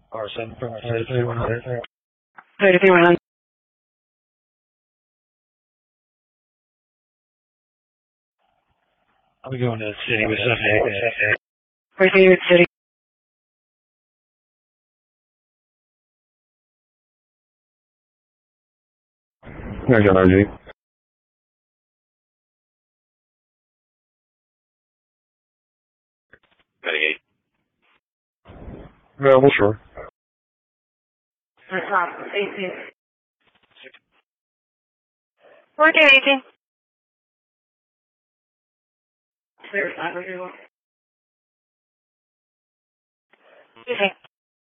Or some from 33,100. 33,100. I'll be going to the city with Sunday. Where's the city? There's your RG. Heading 8. Yeah, well, sure. 18. We're there, 18. Clear, not everyone. Okay.